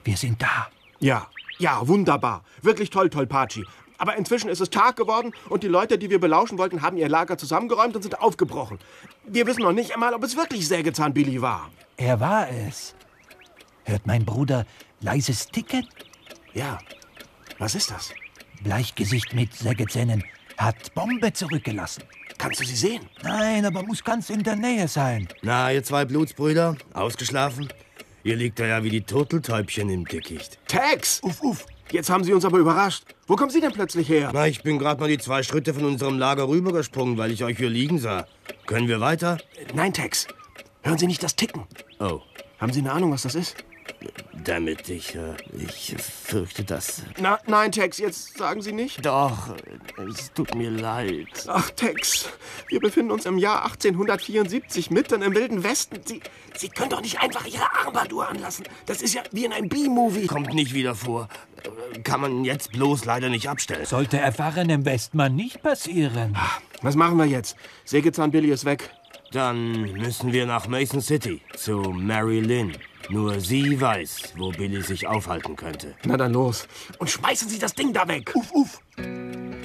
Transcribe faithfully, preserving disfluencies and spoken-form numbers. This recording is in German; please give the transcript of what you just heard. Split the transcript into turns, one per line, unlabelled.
Wir sind da.
Ja, ja, wunderbar. Wirklich toll, Tolpatschi. Aber inzwischen ist es Tag geworden und die Leute, die wir belauschen wollten, haben ihr Lager zusammengeräumt und sind aufgebrochen. Wir wissen noch nicht einmal, ob es wirklich Sägezahn-Billy war.
Er war es. Hört mein Bruder leises Ticken?
Ja. Was ist das?
Bleichgesicht mit Sägezähnen hat Bombe zurückgelassen.
Kannst du sie sehen?
Nein, aber muss ganz in der Nähe sein.
Na, ihr zwei Blutsbrüder, ausgeschlafen? Ihr liegt da ja wie die Turteltäubchen im Dickicht.
Tex! Uff, uff. Jetzt haben Sie uns aber überrascht. Wo kommen Sie denn plötzlich her?
Na, ich bin gerade mal die zwei Schritte von unserem Lager rübergesprungen, weil ich euch hier liegen sah. Können wir weiter?
Nein, Tex. Hören Sie nicht das Ticken?
Oh.
Haben Sie eine Ahnung, was das ist?
Damit, ich, äh, ich fürchte das.
Na, nein, Tex, jetzt sagen Sie nicht.
Doch, es tut mir leid.
Ach, Tex, wir befinden uns im Jahr achtzehnhundertvierundsiebzig, mitten im Wilden Westen. Sie, Sie können doch nicht einfach Ihre Armbanduhr anlassen. Das ist ja wie in einem B-Movie.
Kommt nicht wieder vor. Kann man jetzt bloß leider nicht abstellen.
Sollte erfahrenem Westmann nicht passieren.
Was machen wir jetzt? Sägezahn-Billy ist weg.
Dann müssen wir nach Mason City, zu Mary Lynn. Nur sie weiß, wo Billy sich aufhalten könnte.
Na dann los. Und schmeißen Sie das Ding da weg. Uff, uff.